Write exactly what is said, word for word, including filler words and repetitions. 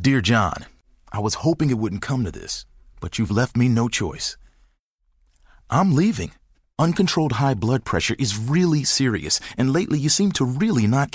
Dear John, I was hoping it wouldn't come to this, but you've left me no choice. I'm leaving. Uncontrolled high blood pressure is really serious, and lately you seem to really not